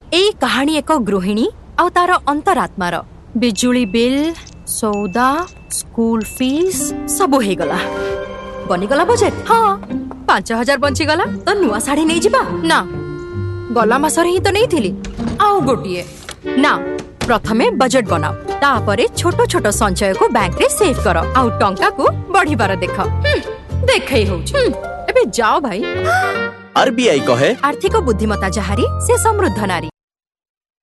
एई कहानी एक गृहिणी आ तार अंतरात्मार बिजुली बिल सौदा स्कूल फीस सब हो गला बनीगला बजेट। हाँ 5,000 बंचीगला तो नुआ शाढ़ी नहीं जिबा ना गला मासरे ही तो नहीं थिली आउ गोटिए ना प्रथमे बजेट बनाओ तापरे छोटो छोटो संचय को बैंक रे सेव करो आउ टंका को बढ़िबार देख देखै होउछ एबे जाओ भाई। आरबीआई कहे आर्थिक बुद्धिमत्ता जहारी से समृद्ध नारी।